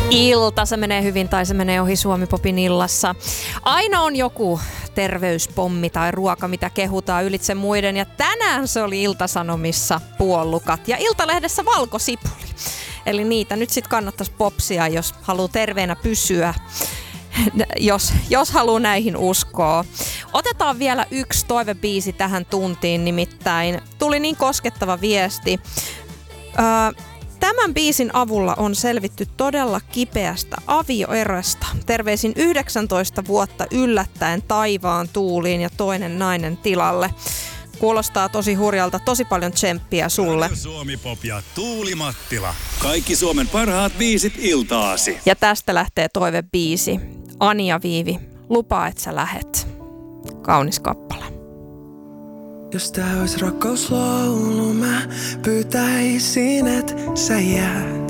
Ilta, se menee hyvin tai se menee ohi Suomi-popin illassa. Aina on joku terveyspommi tai ruoka, mitä kehutaan ylitse muiden. Ja tänään se oli Ilta-Sanomissa puolukat ja Iltalehdessä valkosipuli. Eli niitä nyt sitten kannattaisi popsia, jos haluaa terveenä pysyä, jos haluaa näihin uskoa. Otetaan vielä yksi toivebiisi tähän tuntiin, nimittäin tuli niin koskettava viesti. Tämän biisin avulla on selvitty todella kipeästä avioerosta. Terveisin 19 vuotta yllättäen taivaan tuuliin ja toinen nainen tilalle. Kuulostaa tosi hurjalta, tosi paljon tsemppiä sulle. Suomi Pop ja Tuuli Mattila. Kaikki Suomen parhaat biisit iltaasi. Ja tästä lähtee toivebiisi. Anja Viivi, lupaa et sä lähet. Kaunis kappale. Jos tää ois rakkauslaulu, mä pyytäisin, et sä jää.